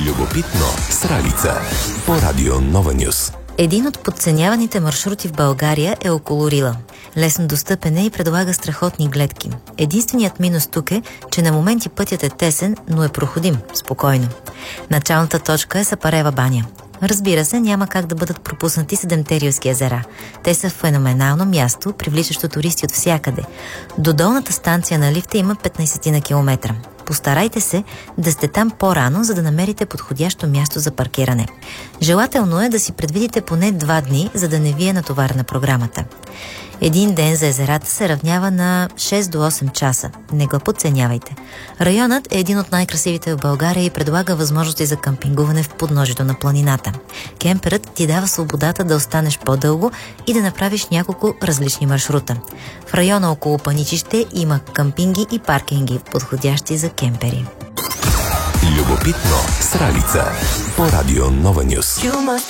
Любопитно с Ралица по Радио Нова Нюс. Един от подценяваните маршрути в България е около Рила. Лесно достъпен е и предлага страхотни гледки. Единственият минус тук е, че на моменти пътят е тесен, но е проходим, спокойно. Началната точка е Сапарева баня. Разбира се, няма как да бъдат пропуснати 7-те рилски езера. Те са феноменално място, привличащо туристи от всякъде. До долната станция на лифта има 15 на километра. Постарайте се да сте там по-рано, за да намерите подходящо място за паркиране. Желателно е да си предвидите поне 2 дни, за да не ви е натоварена програмата. Един ден за езерата се равнява на 6 до 8 часа. Не го подценявайте. Районът е един от най-красивите в България и предлага възможности за къмпингуване в подножието на планината. Кемперът ти дава свободата да останеш по-дълго и да направиш няколко различни маршрута. В района около Паничище има къмпинги и паркинги, подходящи за кемпери. Любопитно с Ралица по Радио Нова Нюс.